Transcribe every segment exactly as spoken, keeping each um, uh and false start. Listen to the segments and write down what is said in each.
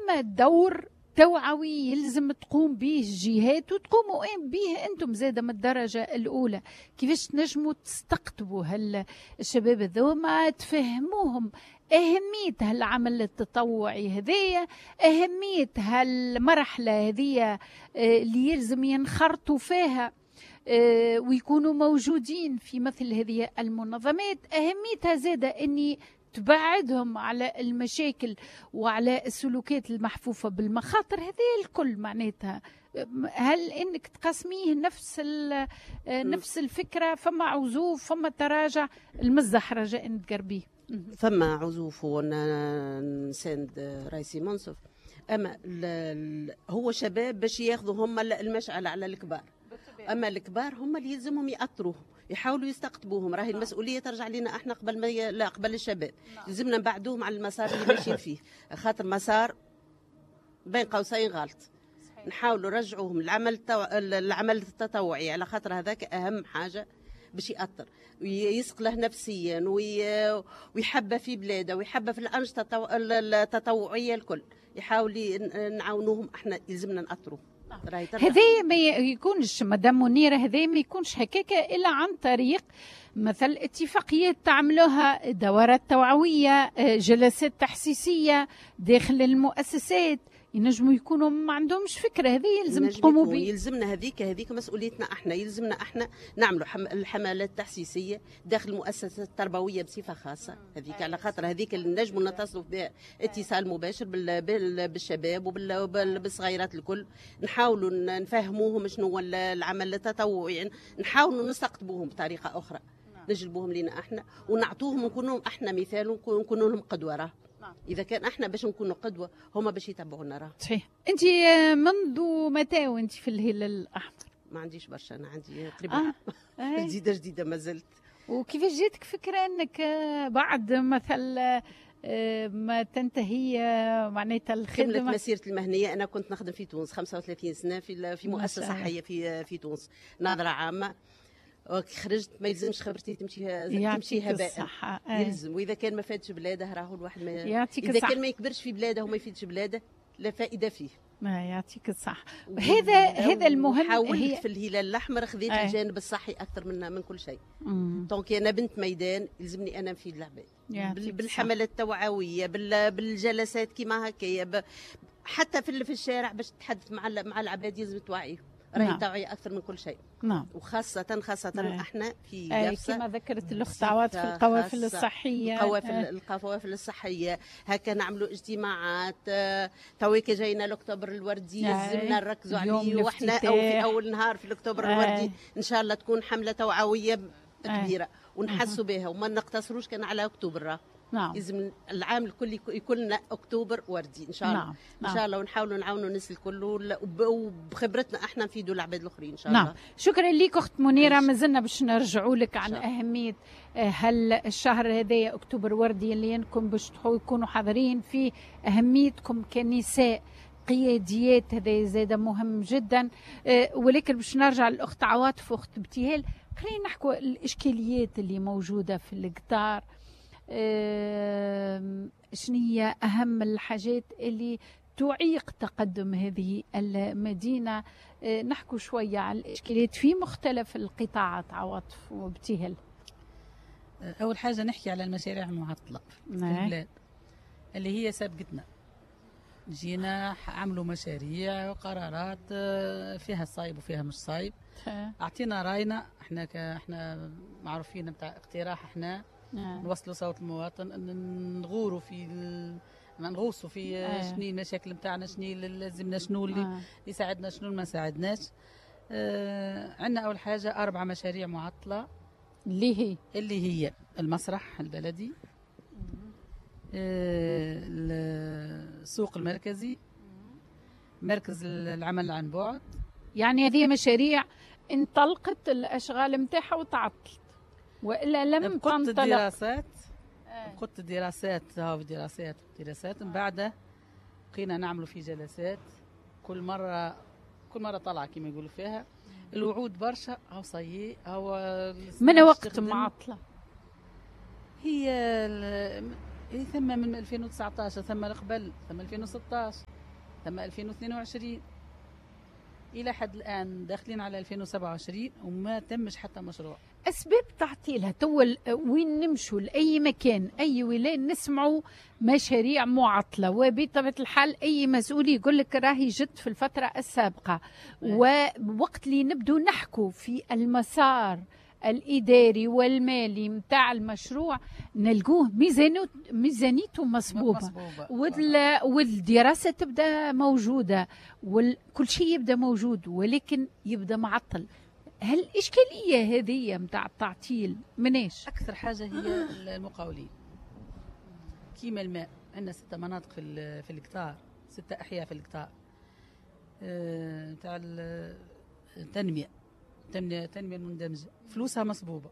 فما دور توعوي يلزم تقوم به الجهات وتقوموا به انتم زاده من الدرجه الاولى. كيفاش تنجموا تستقطبوا هالشباب هذوما، تفهموهم أهمية هالعمل التطوعي هذية، أهمية هالمرحلة هذية اللي يلزم ينخرطوا فيها ويكونوا موجودين في مثل هذه المنظمات. أهميتها زادة أني تبعدهم على المشاكل وعلى السلوكات المحفوفة بالمخاطر هذه الكل. معناتها هل انك تقسميه نفس نفس الفكرة؟ فما عزوف، فما تراجع، المزح رجاء تقربيه. فما عزوف ونساند رئيسي منصف، اما هو شباب باش ياخذوا هم المشعل على الكبار، اما الكبار هم اللي يلزمهم ياثروا، يحاولوا يستقطبوهم. راهي المسؤوليه ترجع لنا احنا قبل ما ي... لا قبل الشباب. لازمنا نبعدوهم على المسار اللي ماشيين فيه، خاطر مسار بين قوسين غلط. نحاولوا نرجعوهم العمل التو... العمل التطوعي، على خاطر هذاك اهم حاجه باش ياثر ويسقله نفسيا وي... ويحبه في بلاده ويحبه في الانشطه التطوعيه الكل. يحاول نعاونوهم، احنا يلزمنا ناثروا. هذا ما يكونش مدام منيرة، هذا ما يكونش هكاك إلا عن طريق مثل اتفاقيات تعملوها، دورات توعوية، جلسات تحسيسية داخل المؤسسات. ينجموا يكونوا ما عندهمش فكرة، هذه يلزم تقوموا به. يلزمنا هذيك هذيك مسؤوليتنا احنا، يلزمنا احنا نعملوا الحملات التحسيسية داخل المؤسسات التربوية بصفة خاصة. هذيك على خاطر هذيك اللي نجموا نتصلوا بها اتصال مباشر بالشباب وبالصغيرات الكل. نحاولوا نفهموهم شنو هو العمل التطوعي، نحاولوا نستقطبوهم بطريقة أخرى، نجلبوهم لنا احنا ونعطوهم، نكونوا احنا مثال ونكونوا لهم قدوة. راه إذا كان احنا باش نكونوا قدوة، هما باش يتبعونا. راه صحيح. أنت منذ متى وأنت في الهلال الأحمر؟ ما عنديش برشا، أنا عندي تقريبا آه. جديدة جديدة ما زلت. وكيفاش جاتك فكرة أنك بعد مثل ما تنتهي معناتها الخدمة؟ كملت مسيرتي المهنية. أنا كنت نخدم في تونس خمسة وثلاثين سنة في في مؤسسة صحية في في تونس، ناظرة عامة. خرجت ما يلزمش خبرتي تمشي تمشي هباء، يلزم. واذا كان ما فادش بلاده راهو الواحد ما اذا الصح. كان ما يكبرش في بلاده وما يفيدش بلاده لا فائده فيه. ما يعطيك الصح. هذا هذا المهم. حاولت هي... في الهلال الاحمر خذيت آه. الجانب الصحي اكثر من من كل شيء. دونك انا بنت ميدان، يلزمني انا نفيد العباد بالحملات التوعويه، بالجلسات كيما هكايا، ب... حتى في في الشارع باش تتحدث مع مع العباد يلزم توعيه. راهي نعم. توعية أكثر من كل شيء. نعم. وخاصة خاصة نعم. احنا في يافسة كما ذكرت الأخت عواد في القوافل الصحية. القوافل القوافل الصحية هكا نعملوا اجتماعات. تويك جاينا الأكتوبر الوردي، يلزمنا نركزوا عليه، واحنا أو في أول نهار في الأكتوبر الوردي إن شاء الله تكون حملة توعوية كبيرة ونحسوا بها وما نقتصروش كان على أكتوبر. نعم. لازم العام الكل يكون لنا اكتوبر وردي ان شاء الله. نعم. ان شاء الله ونحاولوا نعاونوا الناس الكل وبخبرتنا احنا نفيدوا العباد الاخرين ان شاء الله. نعم. شكرا لك اخت منيره. مازلنا باش نرجعوا لك عن اهميه هل الشهر هذا اكتوبر وردي اللي انكم باش تكونوا حاضرين فيه، اهميتكم كنساء قياديات هذا زاد مهم جدا. ولكن باش نرجع للاخت عواطف واخت ابتهال، خلينا نحكوا الاشكاليات اللي موجوده في القطار. شنو هي أهم الحاجات اللي تعيق تقدم هذه المدينة؟ نحكوا شوية على الإشكاليات في مختلف القطاعات. عواطف وابتهال. أول حاجة نحكي على المشاريع المعطلة في البلاد اللي هي سابقتنا. جينا عملوا مشاريع وقرارات فيها صايب وفيها مش صايب. أعطينا راينا احنا ك احنا معروفين بتاع اقتراح احنا آه. نوصلوا صوت المواطن، نغوروا في ال... نغوصوا في آه. شنو المشاكل نتاعنا، شنو لازمنا، شنو اللي آه. يساعدنا، شنو ما ساعدناش. آه. عندنا اول حاجه اربع مشاريع معطله اللي هي اللي هي المسرح البلدي، آه. السوق المركزي، مركز العمل عن بعد. يعني هذه مشاريع انطلقت الاشغال نتاعها وتعطلت والا لم تنطلق. الدراسات قلت الدراسات هاو دراسات دراسات من بعدها بقينا نعملوا في جلسات كل مره كل مره طلع كما يقولوا فيها الوعود برشا. هاو صيي هاو من وقت معطله هي ثم من ألفين وتسعطاش، ثم قبل ثم ألفين وستطاش ثم ألفين واثنين وعشرين الى حد الان داخلين على ألفين وسبعة وعشرين وما تمش حتى مشروع. اسباب تعطيلها تو وين نمشوا لاي مكان اي ولايه نسمعوا مشاريع معطله، وبطبيعه الحال اي مسؤول يقول لك راهي جت في الفتره السابقه، ووقت اللي نبدو نحكوا في المسار الاداري والمالي متاع المشروع نلقوه ميزانيته ميزانيته مصبوبه، وال... والدراسه تبدا موجوده وكل شيء يبدا موجود، ولكن يبدا معطل. هل الاشكاليه هذه متاع التعطيل مناش؟ اكثر حاجه هي المقاولين. كيما الماء عندنا ستة مناطق في في القطار، ستة احياء في القطار تاع أه التنميه تنميه تنميه المندمجه، فلوسها مصبوبه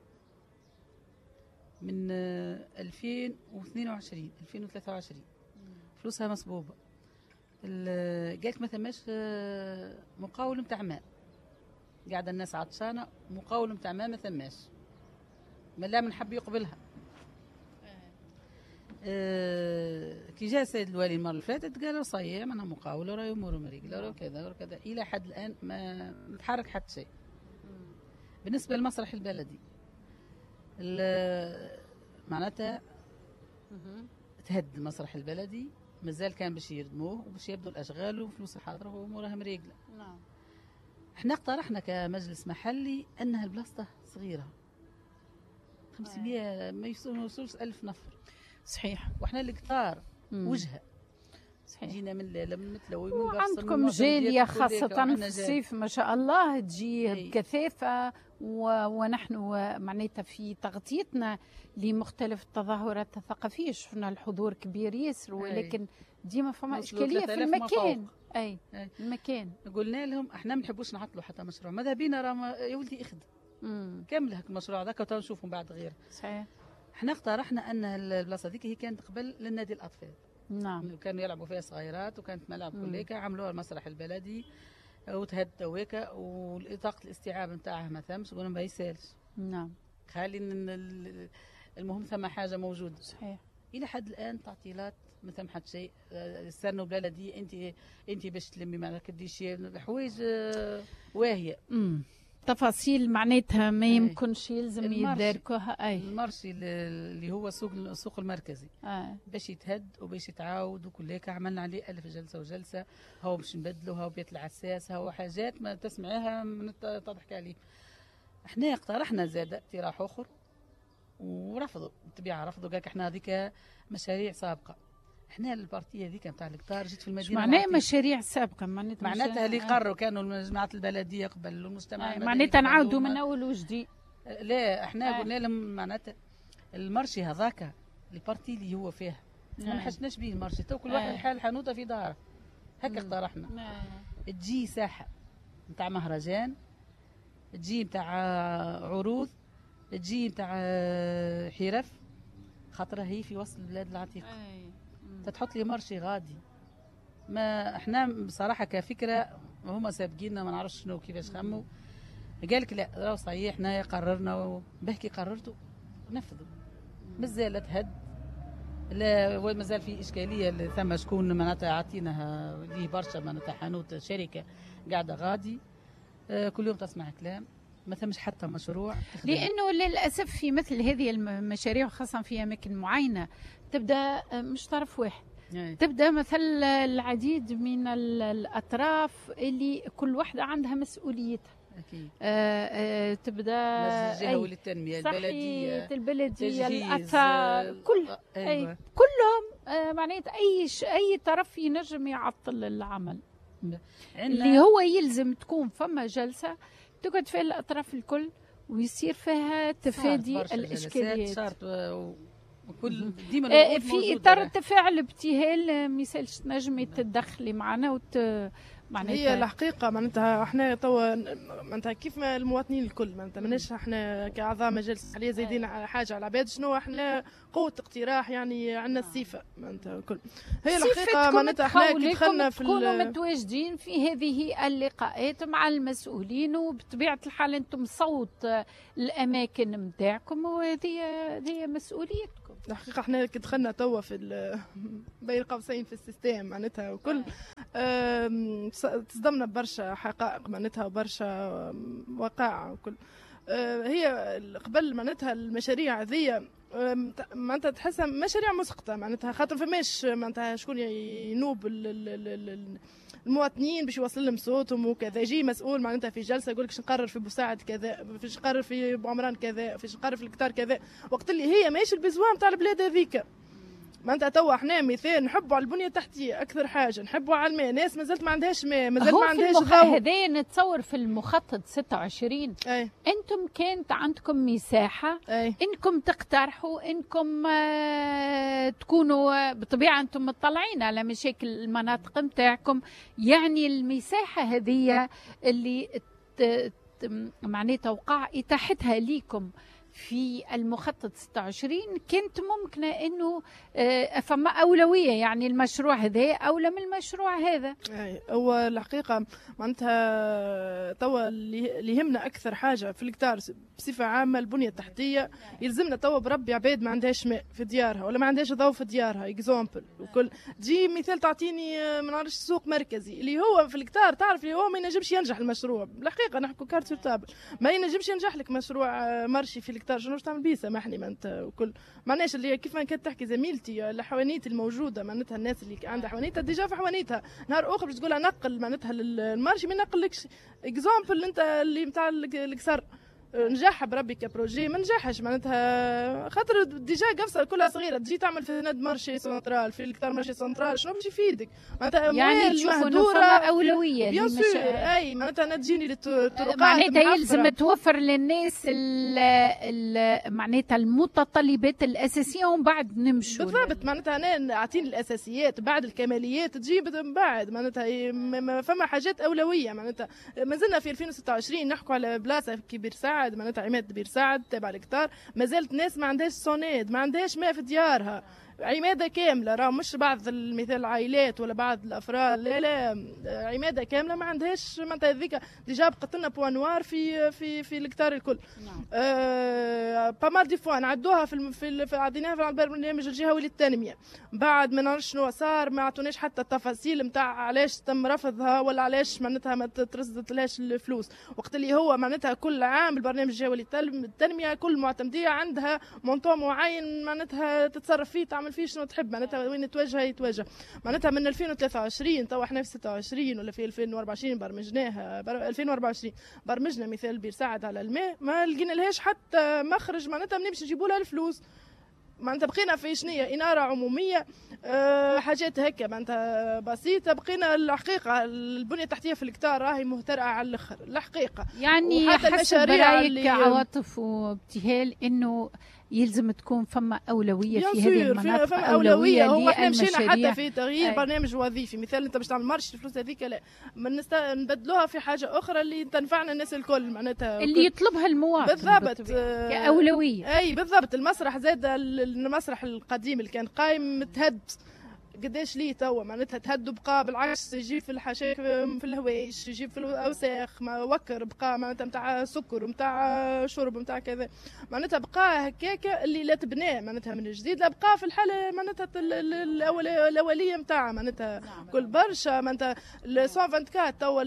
من ألفين واثنين وعشرين ألفين وثلاثة وعشرين فلوسها مصبوبه. قالك ما ثماش مقاول نتاع ماء، قاعده الناس عطشانه، مقاول نتاع ماء ما ثماش، ما لا منحب يقبلها. أه كي جاء السيد الوالي المره اللي فاتت قالوا صحيح انا مقاول وراي امور مريقله ورا كذا وكذا، الى حد الان ما نتحرك حتى شيء. بالنسبه للمسرح البلدي معناتها تهد المسرح البلدي، مازال كان باش يردموه وباش يبدو الاشغال وفلوس الحاضره وامورها مريقله. نعم. احنا اقترحنا كمجلس محلي انها البلاصه صغيره خمسمية ما يوصلوش ألف نفر. صحيح. واحنا القطار وجهه. صحيح. جينا من من متلوي من وعندكم جاليه خاصه في الصيف ما شاء الله تجي بكثافه، و... ونحن معناتها في تغطيتنا لمختلف التظاهرات الثقافيه شفنا الحضور كبير ياسر، ولكن ديما فما اشكاليه في المكان. اي, أي. المكان قلنا لهم احنا ما نحبوش نعطلوا حتى مشروع، ماذا بينا راه يا ولدي اخذ كمل هاك المشروع هذاك وتنشوفوا بعد غيره. صحيح. احنا اقترحنا ان البلاصه هذيك هي كانت قبل للنادي الاطفال. نعم. كانوا يلعبوا فيها صغيرات وكانت ملعب كليكا، عملوها المسرح البلدي وتهد تويكا وطاقه الاستيعاب نتاعها ما ثمش، قلنا ما يسالش. نعم. خالي المهم ثم حاجه موجوده. صحيح. الى حد الان تعطيلات ما ثم حتى شيء. استنوا بلدي انت انت باش تلمي ما كديش الحوايج واهيه. امم تفاصيل معناتها ما يمكنش يلزم يداركوها. اي المرشي اللي هو سوق السوق المركزي آه. باش يتهد وباش يتعاود وكل هيك عملنا عليه ألف جلسه وجلسه، هو باش نبدلوا، هو بيت العساس، هو حاجات ما تسمعيها من تضحك عليه. احنا اقترحنا زاد اقتراح اخر ورفضوا بالطبيعه، رفضوا قالك احنا هذيك مشاريع سابقه. احنا البارتيه هذيك نتاع القطار جت في المدينه. معناها مشاريع سابقه؟ معناتها معناتها اللي قرروا كانوا المجموعات البلديه قبل والمجتمع المدني، معناتها نعاودوا من اول وجديد. لا احنا قلنا لهم معناتها المرشي هذاك البارتي اللي هو فيها ما حشناش به المرشي، تو كل واحد حال حانوته في داره هكا اقترحنا. تجي ساحه نتاع مهرجان، تجي نتاع عروض، تجي نتاع حرف، خاطرها هي في وسط البلاد العتيقه. تتحط لي مرشي غادي. ما احنا بصراحه كفكره هما سابقيننا ما نعرفش شنو كيفاش خموا. قال لك لا راهو صحيح احنا قررنا بهكي قررتوا نفذوا. مازال تهد، لا مازال في اشكاليه ثم شكون معناتها عاطينها ليه برشا معناتها حانوت شركه قاعده غادي. آه كل يوم تسمع كلام ما ثمش حتى مشروع، لانه للاسف في مثل هذه المشاريع خاصه في اماكن معينه تبدا مش طرف واحد. أي. تبدا مثل العديد من الاطراف اللي كل واحده عندها مسؤوليتها. اكيد. آه آه تبدا الجهه للتنميه البلديه البلديه الاثار كل أيوة. أي كلهم آه معناتها اي اي طرف ينجم يعطل العمل. اللي هو يلزم تكون فما جلسه تقعد فيها الاطراف الكل ويصير فيها تفادي الاشكاليات. وكل ديما في اطار التفاعل الابتهال ما يسالش تنجمي تدخلي معنا وت معناتها هي الحقيقه معناتها احنا توا معناتها كيف ما المواطنين الكل معناتها ماناش احنا كاعضاء مجلس محليه زايدين على حاجه على العباد. شنو احنا قوه اقتراح يعني عندنا الصفه معناتها الكل. هي الحقيقه معناتها احنا كي دخلنا في تكونوا متواجدين في هذه اللقاءات مع المسؤولين، وبطبيعه الحال انتم صوت الاماكن نتاعكم وهذه هذه مسؤوليتكم. الحقيقه احنا كي دخلنا توا في بين قوسين في السيستم معناتها وكل تصدمنا ببرشا حقائق معناتها وبرشا وقائع وكل. هي قبل معناتها المشاريع هذيا معناتها تحسها مشاريع مسقطه معناتها خاطر فماش معناتها شكون ينوب المواطنين باش يوصل لهم صوتهم وكذا. يجي مسؤول معناتها في جلسه يقول لك باش نقرر في بوساعد كذا، باش نقرر في بوعمران كذا، باش نقرر في الكتار كذا، وقت اللي هي ماهيش البزوان نتاع البلاد هذيك. معناتها توا احنا مثال نحبوا على البنيه التحتيه اكثر حاجه، نحبوا على الماء، ناس مازالت ما عندهاش ماء، مازال ما عندهاش ضوء. هذايا نتصور في المخطط ستة وعشرين أي. انتم كانت عندكم مساحه أي. انكم تقترحوا انكم آه تكونوا بطبيعه انتم مطلعين على مشاكل المناطق نتاعكم، يعني المساحه هذه اللي معناتها وقع اتاحتها ليكم في المخطط ستة وعشرين كانت ممكنة أنه فما أولوية، يعني المشروع هذا أولى من المشروع هذا. أي هو الحقيقة معناتها توا اللي يهمنا أكثر حاجة في الكتار بصفة عامة البنية التحتية. يلزمنا توا بربي عباد ما عندهاش ماء في ديارها ولا ما عندهاش ضوء في ديارها. إكزامبل وكل تجي مثال تعطيني ما نعرفش سوق مركزي اللي هو في الكتار، تعرف اللي هو ما ينجمش ينجح المشروع. بالحقيقة نحكوا كارت سورتابل ما ينجمش ينجح لك مشروع مرشي في الكتار. شنو تعمل بيه سامحني ما انت وكل معناش اللي كيف ما كانت تحكي زميلتي الحوانيت الموجوده معناتها الناس اللي عندها حوانيتها ديجا في حوانيتها نهار اخر باش تقول نقل معناتها المارشي ما نقلكش. اكزامبل انت اللي نتاع الكسر نجاحها بربي كبروجي ما نجحش معناتها خاطر ديجا قفصه كلها صغيره. تجي تعمل في ند مارشي سنترال في الكتار مارشي سنترال شنو باش يفيدك معناتها يعني تشوفوا اولويه بيان سور. اي معناتها انا تجيني للطرقات معناتها يلزم توفر للناس معناتها المتطلبات الاساسيه ومن بعد نمشوا بالضبط. معناتها انا اعطيني الاساسيات بعد الكماليات تجيب من بعد معناتها فما حاجات اولويه. معناتها مازلنا في ألفين وستة وعشرين نحكوا على بلاصه كبير ساعه معناتها عماد بير سعد تابع الكتار مازالت ناس ما عندهاش صوناد ما عندهاش ماء في ديارها. عماده كامله راه مش بعض المثال العائلات ولا بعض الافراد لا لا عماده كامله ما عندهاش معناتها هذيك ديجا بقت لنا بوانوار في في في الكتار الكل. نعم. آه بامال دي فوا نعدوها في في, في عديناها في البرنامج الجهوي للتنميه. بعد ما نعرفش شنو صار ما عطوناش حتى التفاصيل نتاع علاش تم رفضها ولا علاش معناتها ما ترصدت لهاش الفلوس. وقت اللي هو معناتها كل عام البرنامج الجهوي للتنميه كل معتمديه عندها مونطون معين معناتها تتصرف فيه تعمل فيه شنو تحب معناتها وين توجه يتوجه. معناتها من ألفين وثلاثة وعشرين توا احنا في ستة وعشرين ولا في ألفين وأربعة وعشرين برمجناها ألفين وأربعة وعشرين برمجنا مثال بير سعد على الماء ما لقينا لهاش حتى مخرج معناتها منين باش نجيبوا لها الفلوس. معناتها بقينا في شنية إنارة عمومية أه حاجات هكا معناتها بسيطة. بقينا الحقيقة البنية التحتية في الكتار راهي مهترئة على الآخر الحقيقة. يعني حسب رأيك عواطف وابتهال إنه يلزم تكون فما أولوية في هذه المناطق. فما أولوية. هو احنا مشينا حتى في تغيير أي. برنامج وظيفي مثال أنت باش تعمل مارش الفلوس هذيك لا نست... نبدلوها في حاجة أخرى اللي تنفعنا الناس الكل معناتها اللي يطلبها المواطن بالضبط كأولوية. أي بالضبط. المسرح زاد المسرح القديم اللي كان قايم متهد قداش ليه توا معناتها تهدوا بقى بالعكس يجيب في الحشائش في الهوايش يجيب في الاوساخ ما وكر بقى معناتها نتاع سكر ونتاع شرب ونتاع كذا معناتها بقى هكاك اللي لا تبناه معناتها من جديد لا بقى في الحاله معناتها الاوليه نتاعها معناتها كل برشا معناتها مية وأربعة وعشرين توا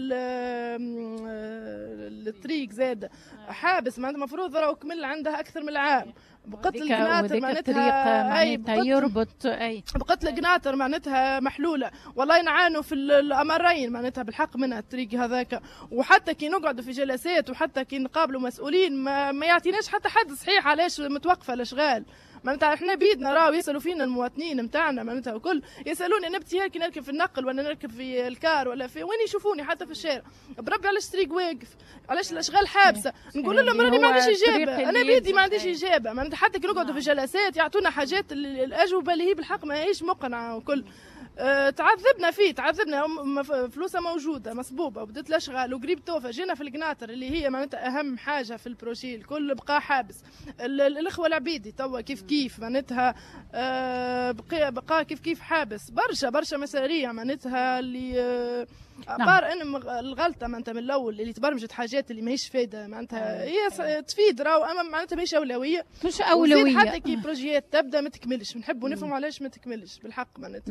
الطريق زاد حابس معناتها المفروض راهو كمل عندها اكثر من العام. بقت القناطر معناتها اي يربط اي بقت القناطر معناتها محلوله. والله نعانوا في الامرين معناتها بالحق منها الطريق هذاك. وحتى كي نقعدوا في جلسات وحتى كي نقابلوا مسؤولين ما, ما يعطيناش حتى حد صحيح علاش متوقفه الاشغال. معناتها احنا بيدنا راهو يسالوا فينا المواطنين نتاعنا معناتها وكل يسالوني انا بتيار كي نركب في النقل ولا نركب في الكار ولا في وين يشوفوني حتى في الشارع بربي علاش الطريق واقف علاش الاشغال حابسه. نقول لهم راني ما عنديش اجابه انا بيدي ما عنديش اجابه. معناتها حتى كي نقعدوا في جلسات يعطونا حاجات الاجوبه اللي هي بالحق ما هيش مقنعه وكل. أه تعذبنا فيه تعذبنا فلوسها موجوده مصبوبه وبدت الاشغال وقريب توفى جينا في القناطر اللي هي معناتها اهم حاجه في البروجي الكل بقى حابس. الاخوه العبيدي توا كيف كيف معناتها أه بقى بقى كيف كيف حابس برشا برشا مشاريع معناتها اللي أه بار ان الغلطه معناتها من الاول اللي تبرمجت حاجات اللي ماهيش فايده معناتها هي تفيد راهو اما معناتها ماهيش اولويه مش اولويه حتى كي بروجيات تبدا ما تكملش بنحبوا نفهموا علاش ما تكملش بالحق معناتها. نعم.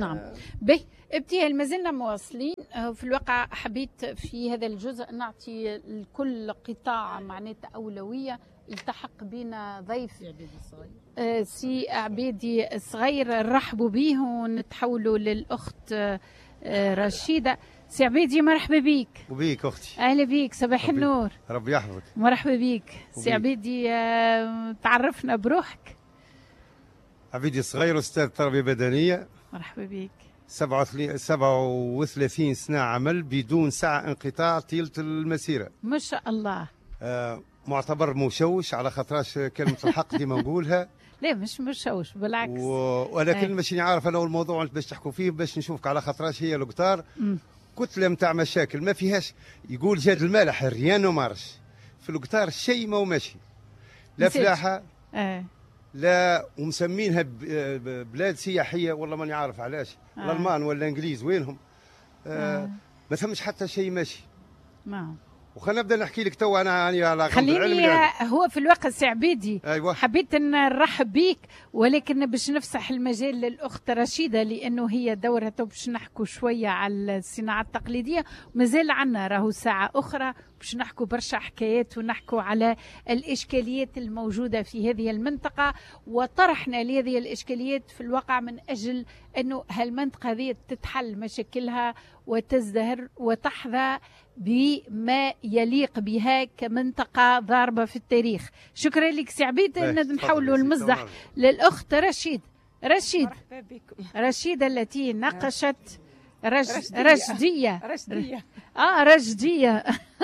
به ابتهال ما زلنا مواصلين. في الواقع حبيت في هذا الجزء نعطي لكل قطاع معناتها أولوية. التحق بنا ضيف آه سي عبيدي الصغير، نرحبوا به ونتحولوا للأخت آه رشيدة. سي عبيدي مرحبا بيك. وبيك أختي. أهلا بيك، صباح ربي النور. ربي يحفظك. مرحبا بيك. سي عبيدي آه تعرفنا بروحك. عبيدي الصغير، أستاذ تربية بدنية. مرحبا بيك. سبعة وثلاثين سنة عمل بدون ساعة انقطاع طيلة المسيرة. ما شاء الله. آه معتبر مشوش على خاطراش كلمة الحق ديما نقولها. لا مش مشوش بالعكس. و... ولكن ماشي عارف انا الموضوع باش تحكوا فيه باش نشوفك على خاطراش هي القطار كتله نتاع مشاكل ما فيهاش. يقول جاد المالح ريان ومارش في القطار شيء ما ماشي، لا فلاحه آه. لا، ومسمينها بلاد سياحيه والله ماني عارف علاش. آه. الالمان ولا الانجليز وينهم؟ آه. آه. ما فهمش حتى شيء ماشي. نعم. وخلينا نبدا نحكي لك تو انا يعني على خليني هو في الواقع سي عبيدي. أيوة. حبيت ان نرحب بيك، ولكن باش نفسح المجال للاخت رشيده لانه هي دورته باش نحكوا شويه على الصناعه التقليديه، ومازال عندنا راهو ساعه اخرى باش نحكوا برشا حكايات ونحكوا على الاشكاليات الموجوده في هذه المنطقه، وطرحنا لهذه الاشكاليات في الواقع من اجل انه هالمنطقه هذه تتحل مشاكلها وتزدهر وتحظى بما يليق بها كمنطقة ضاربة في التاريخ. شكرا لك سي عبيد. ان نحولوا المزح للأخت رشيد. رشيد رشيدة التي ناقشت رش... رشدية رشدية اه رشدية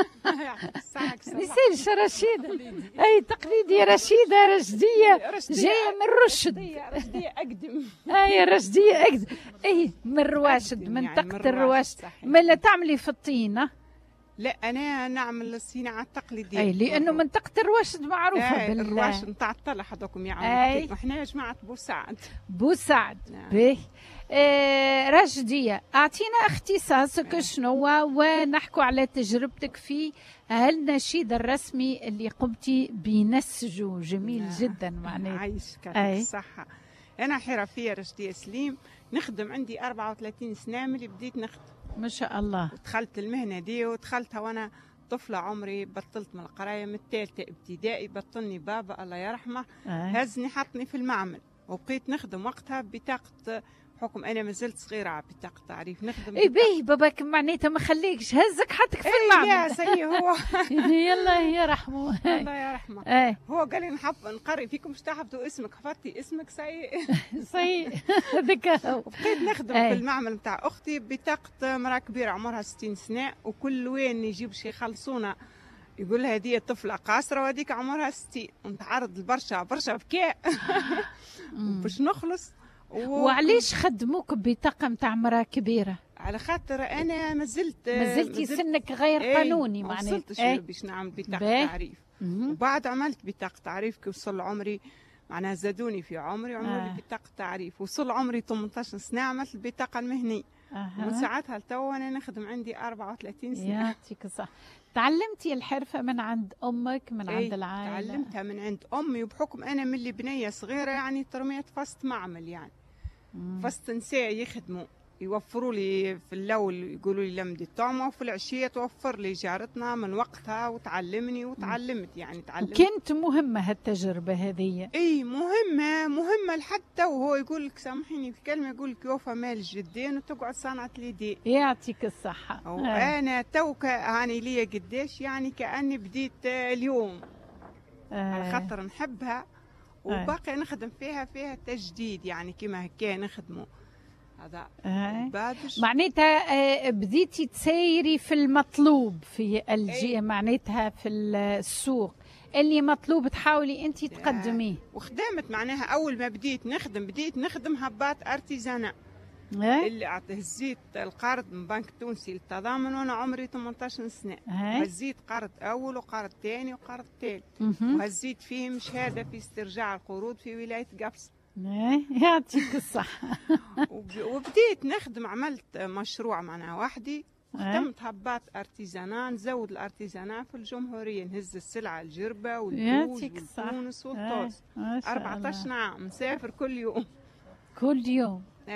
نسيلش رشيدة اي تقليدية. رشيدة رشدية جاية من رشد. رشدية اقدم. اي رشدية اقدم. اي من رواشد، منطقة يعني الرواشد. ما لا تعملي في الطينة؟ لا انا نعمل الصناعه التقليديه. اي لانه منطقه الرواشد معروفه بال الرواشد نتاع الطلح هذوكم يعملوا. احنا جماعه بوسعد. بوسعد به. آه رشديه، اعطينا اختصاصك شنو ونحكوا على تجربتك في هالنشيد الرسمي اللي قمتي بنسجه. جميل جدا معناه. عايشك الصحه. انا حرفيه رشديه سليم، نخدم عندي أربعة وثلاثين سنه ملي بديت نخدم. ما شاء الله. دخلت المهنة دي ودخلتها وأنا طفلة عمري، بطلت من القراية من الثالثة ابتدائي، بطلني بابا الله يرحمه. آه. هزني حطني في المعمل وبقيت نخدم وقتها بطاقة حكم. أنا ما زلت صغيرة على بطاقة تعريف نخدم. إيه باهي باباك معناتها ما خليكش هزك حطك في المعمل. إيه يا سي هو يلا يرحمه. الله يرحمه. آه. هو قال لي نحب نقري فيكم باش تحفظوا اسمك، حفظتي اسمك سيء سيء هذاك. وبقيت نخدم آه. في المعمل نتاع أختي بطاقة مرأة كبيرة عمرها ستين سنة، وكل وين يجيب شي يخلصونا يقول لها هذه طفلة قاصرة وهذيك عمرها ستين، ونتعرض لبرشا برشا بكاء باش نخلص. و... وعليش خدموك بطاقة متاع مرأة كبيرة؟ على خاطر أنا ما زلت ما زلتي سنك غير ايه قانوني معناها. ما وصلتش ايه باش نعمل بطاقة تعريف. وبعد عملت بطاقة تعريف كي وصل عمري معناها زادوني في عمري وعملوا لي آه. بطاقة تعريف. وصل عمري ثمانية عشر سنة عملت البطاقة المهنية. آه. ومن ساعتها لتوا أنا نخدم عندي أربعة وثلاثين سنة. يعطيك الصحة. تعلمتي الحرفة من عند أمك من ايه عند العائلة؟ تعلمتها من عند أمي، وبحكم أنا من اللي بنية صغيرة يعني ترميت فصت معمل يعني فصت نساء يخدموا يوفروا لي في الاول يقولوا لي لمدي الطعمه، وفي العشيه توفر لي جارتنا من وقتها وتعلمني وتعلمت يعني تعلمت. كانت مهمه هالتجربه هذه. اي مهمه مهمه لحتى وهو يقول لك سامحيني في كلمه يقول لك يوفى مال الجدين وتقعد صنعه اليدين. يعطيك الصحه. وانا توك هاني ليا قديش يعني كاني بديت اليوم آه. على خاطر نحبها وباقي نخدم فيها فيها تجديد يعني كما هكا نخدموا هذا. آه. معناتها بديتي تسيري في المطلوب في الجهه معناتها في السوق اللي مطلوب تحاولي انت تقدميه. وخدمت معناها اول ما بديت نخدم بديت نخدم هبات ارتيزانا آه. اللي هزيت القرض من بنك تونسي للتضامن وانا عمري ثمانية عشر سنه. آه. هزيت قرض اول وقرض ثاني وقرض ثالث وهزيت فيهم شهاده في استرجاع القروض في ولايه قبص. يعطيك الصحة. وبديت نخدم عملت مشروع معناها وحدي خدمت هبات ارتيزانا نزود الارتيزانا في الجمهورية نهز السلعة الجربة والدوج والتونس والطوس. أربعة عشر عام مسافر كل يوم كل يوم. اي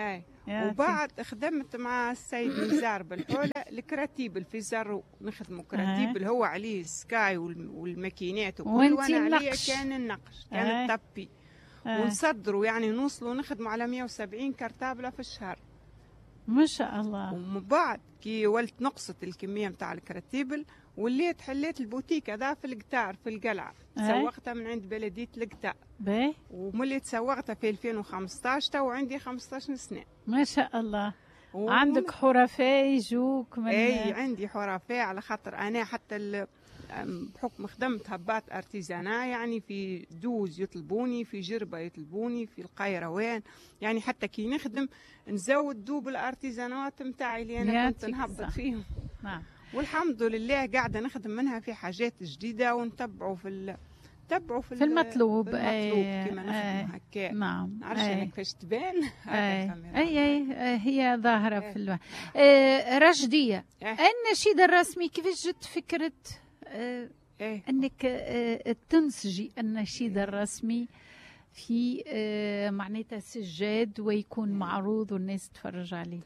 وبعد خدمت مع السيد نزار بالحولة الكراتيبل في زرو، نخدموا كراتيبل هو عليه سكاي والماكينات وكل، وانا عليه كان النقش كان التبي ونصدروا يعني نوصلوا نخدموا على مية وسبعين كرتابلة في الشهر ما شاء الله. ومن بعد كي ولت نقصت الكمية متاع الكراتيبل وليت حليت البوتيك هذا في القطار في القلعة، سوقتها من عند بلدية القطار باهي، وملي تسوقتها في ألفين وخمسطاش تو عندي خمسطاش سنة ما شاء الله. عندك حرفاء يجوك من اي عندي حرفاء على خاطر انا حتى بحكم خدمت هبات ارتيزانا يعني في دوز يطلبوني، في جربة يطلبوني، في القيروان، يعني حتى كي نخدم نزود دوب الارتيزانات نتاعي اللي انا كنت نهبط فيهم. نعم. والحمد لله قاعده نخدم منها في حاجات جديده ونتبعوا في تبعوا في, في المطلوب, في المطلوب كما نخدم هكا. نعم. نعرفش كيفاش تبان. اي اي هي ظاهره في الوقت. آه رشديه، أي. النشيد الرسمي كيفاش جت فكره آه أي. انك آه تنسجي النشيد الرسمي في آه معناتها سجاد ويكون معروض والناس تتفرج عليه؟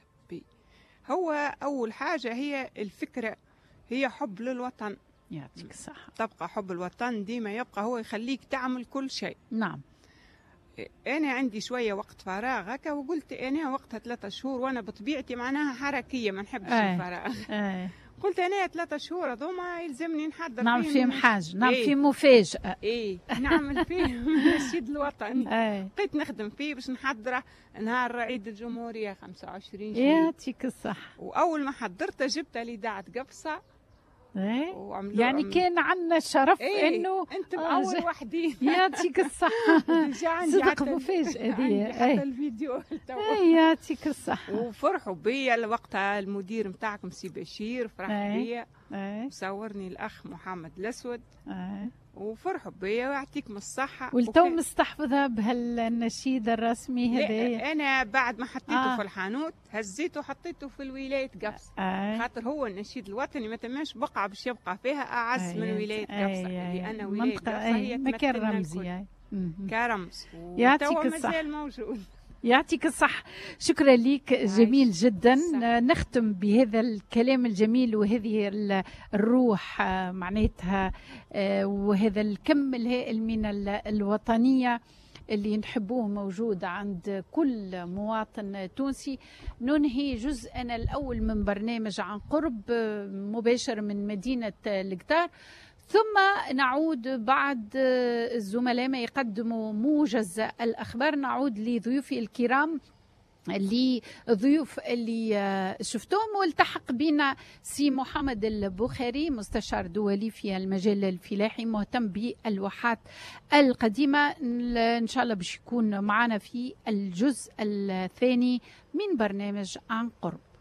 هو اول حاجه هي الفكره، هي حب للوطن. يعطيك الصحة. تبقى حب الوطن ديما يبقى هو يخليك تعمل كل شيء. نعم. أنا عندي شوية وقت فراغ هكا وقلت أنا وقتها ثلاثة شهور وأنا بطبيعتي معناها حركية ما نحبش أي. الفراغ. أي. قلت أنا ثلاثة شهور هذوما يلزمني نحضر نعمل فيهم حاجة، نعمل فيهم مفاجأة. إيه نعمل فيهم النشيد الوطني. بقيت نخدم فيه باش نحضره نهار عيد الجمهورية خمسة وعشرين شهر. يعطيك الصحة. وأول ما حضرته جبته لإذاعة قبصة. ايه يعني عمل... كان عندنا الشرف إيه؟ انه انتم آه اول ج... وحدين. يعطيك الصحه. صدق مفاجاه هذه. حتى الفيديو ايه يعطيك الصحه. وفرحوا بيا وقتها المدير نتاعكم سي بشير فرح بيا ايه وصورني الاخ محمد الاسود ايه وفرحوا بيا ويعطيكم الصحة. والتو وكي... مستحفظها بهالنشيد الرسمي هذايا؟ أنا بعد ما حطيته آه. في الحانوت هزيته وحطيته في الولاية قبصة. آه. خاطر هو النشيد الوطني ما تماش بقعة باش يبقى فيها أعز آه. من ولاية قبصة، لأن يعني ولاية قبصة هي مكان رمزي كرمز يعطيك الصحة مازال موجود. يعطيك الصح. شكرا لك، جميل جدا. نختم بهذا الكلام الجميل وهذه الروح معناتها وهذا الكم الهائل من الوطنية اللي نحبوه موجود عند كل مواطن تونسي. ننهي جزءنا الأول من برنامج عن قرب مباشر من مدينة القطار، ثم نعود بعد الزملاء ما يقدموا موجز الأخبار. نعود لضيوفي الكرام لضيوف اللي شفتوهم، والتحق بنا سي محمد البخاري مستشار دولي في المجال الفلاحي مهتم بالواحات القديمة. إن شاء الله باش يكون معنا في الجزء الثاني من برنامج عن قرب.